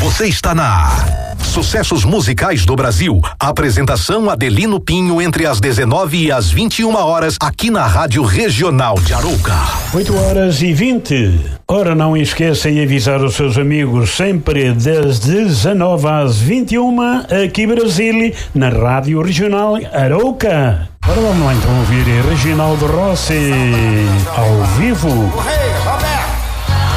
Você está na Sucessos Musicais do Brasil. Apresentação Adelino Pinho entre as 19 e as 21 horas aqui na Rádio Regional de Arouca. 8h20. Ora, não esqueça de avisar os seus amigos sempre das 19 às 21 aqui Brasília, na Rádio Regional Arouca. Ora, vamos lá então ouvir Reginaldo Rossi ao vivo.